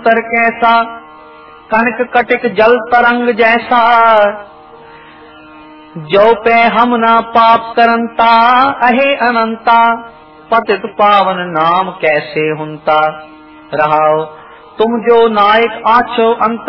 अंतर कैसा, कनक कटिक जल तरंग जैसा। जो पे हम ना पाप करंता, अहे अनंता, पतित पावन नाम कैसे हुंता। रहाओ तुम जो नायक आछो अंत